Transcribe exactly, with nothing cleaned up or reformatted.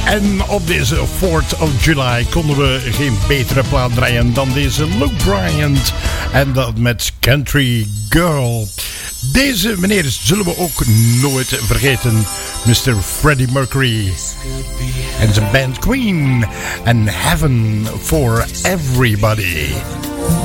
En op deze fourth of July konden we geen betere plaat draaien dan deze Luke Bryant. En dat met Country Girl. Deze meneer zullen we ook nooit vergeten. mister Freddie Mercury. En zijn band Queen. En Heaven for Everybody.